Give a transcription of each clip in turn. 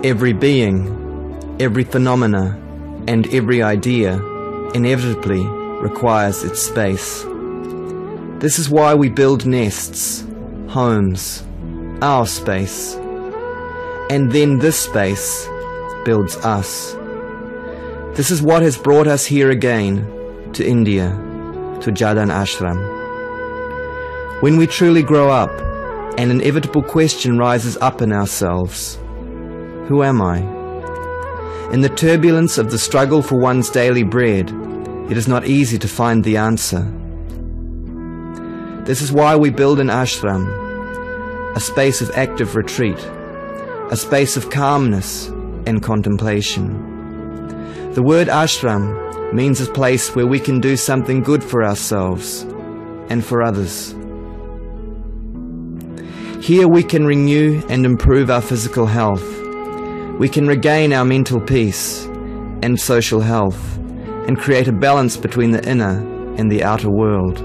Every being, every phenomena, and every idea inevitably requires its space. This is why we build nests, homes, our space, and then this space builds us. This is what has brought us here again, to India, to Jadhan Ashram. When we truly grow up, an inevitable question rises up in ourselves. Who am I? In the turbulence of the struggle for one's daily bread, it is not easy to find the answer. This is why we build an ashram, a space of active retreat, a space of calmness and contemplation. The word ashram means a place where we can do something good for ourselves and for others. Here we can renew and improve our physical health. We can regain our mental peace and social health and create a balance between the inner and the outer world.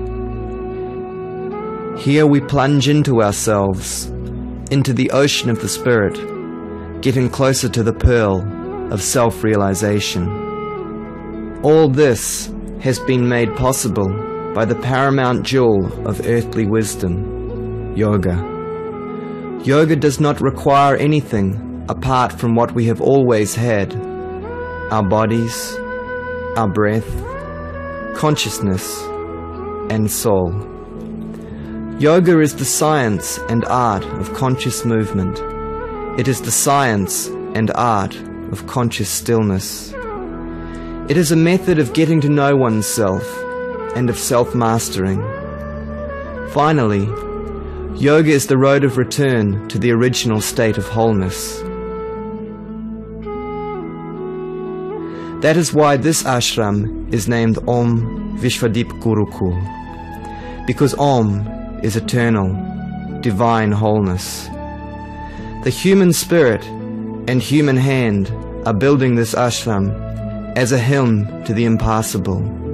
Here we plunge into ourselves, into the ocean of the spirit, getting closer to the pearl of self-realization. All this has been made possible by the paramount jewel of earthly wisdom, yoga. Yoga does not require anything apart from what we have always had: our bodies, our breath, consciousness, and soul. Yoga is the science and art of conscious movement. It is the science and art of conscious stillness. It is a method of getting to know oneself and of self-mastering. Finally, yoga is the road of return to the original state of wholeness. That is why this ashram is named Om Vishwadip Gurukul, because Om is eternal, divine wholeness. The human spirit and human hand are building this ashram as a hymn to the impassable.